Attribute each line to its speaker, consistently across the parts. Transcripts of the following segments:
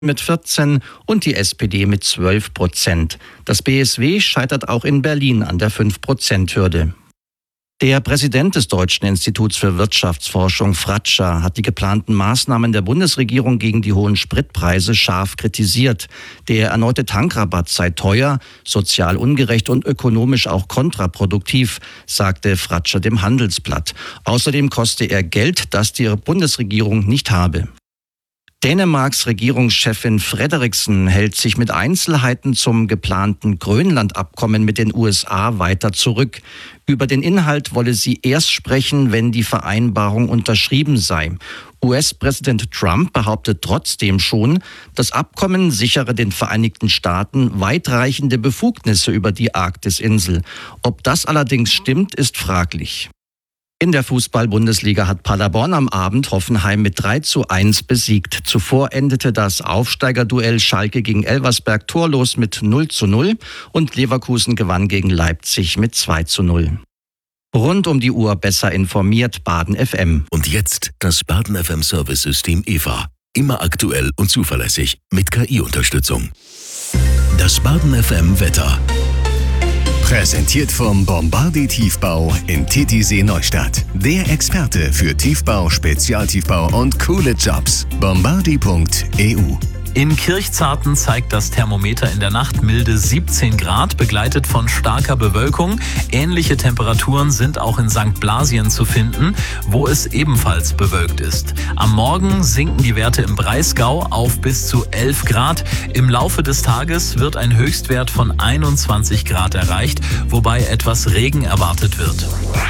Speaker 1: mit 14 und die SPD mit 12%. Das BSW scheitert auch in Berlin an der 5%-Hürde. Der Präsident des Deutschen Instituts für Wirtschaftsforschung, Fratscher, hat die geplanten Maßnahmen der Bundesregierung gegen die hohen Spritpreise scharf kritisiert. Der erneute Tankrabatt sei teuer, sozial ungerecht und ökonomisch auch kontraproduktiv, sagte Fratscher dem Handelsblatt. Außerdem koste er Geld, das die Bundesregierung nicht habe. Dänemarks Regierungschefin Frederiksen hält sich mit Einzelheiten zum geplanten Grönland-Abkommen mit den USA weiter zurück. Über den Inhalt wolle sie erst sprechen, wenn die Vereinbarung unterschrieben sei. US-Präsident Trump behauptet trotzdem schon, das Abkommen sichere den Vereinigten Staaten weitreichende Befugnisse über die Arktisinsel. Ob das allerdings stimmt, ist fraglich. In der Fußball-Bundesliga hat Paderborn am Abend Hoffenheim mit 3:1 besiegt. Zuvor endete das Aufsteigerduell Schalke gegen Elversberg torlos mit 0:0 und Leverkusen gewann gegen Leipzig mit 2:0. Rund um die Uhr besser informiert Baden FM.
Speaker 2: Und jetzt das Baden FM Service-System EVA. Immer aktuell und zuverlässig mit KI-Unterstützung. Das Baden FM Wetter. Präsentiert vom Bombardier Tiefbau in Titisee Neustadt. Der Experte für Tiefbau, Spezialtiefbau und coole Jobs. Bombardier.eu.
Speaker 3: In Kirchzarten zeigt das Thermometer in der Nacht milde 17 Grad, begleitet von starker Bewölkung. Ähnliche Temperaturen sind auch in St. Blasien zu finden, wo es ebenfalls bewölkt ist. Am Morgen sinken die Werte im Breisgau auf bis zu 11 Grad. Im Laufe des Tages wird ein Höchstwert von 21 Grad erreicht, wobei etwas Regen erwartet wird.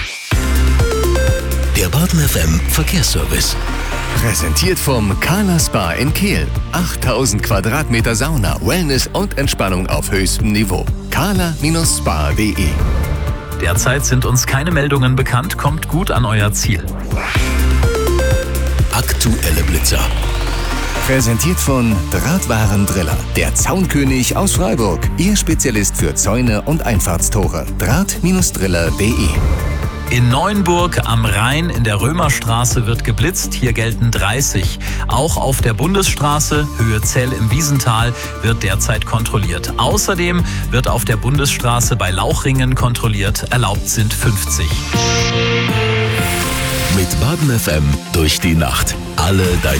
Speaker 2: Der Baden FM Verkehrsservice. Präsentiert vom Kala Spa in Kehl. 8000 Quadratmeter Sauna, Wellness und Entspannung auf höchstem Niveau. kala-spa.de.
Speaker 3: Derzeit sind uns keine Meldungen bekannt. Kommt gut an euer Ziel.
Speaker 2: Aktuelle Blitzer. Präsentiert von Drahtwarendriller. Der Zaunkönig aus Freiburg. Ihr Spezialist für Zäune und Einfahrtstore. Draht-driller.de.
Speaker 3: In Neuenburg am Rhein in der Römerstraße wird geblitzt. Hier gelten 30. Auch auf der Bundesstraße Höhe Zell im Wiesental wird derzeit kontrolliert. Außerdem wird auf der Bundesstraße bei Lauchringen kontrolliert. Erlaubt sind 50.
Speaker 2: Mit Baden FM durch die Nacht. Alle deine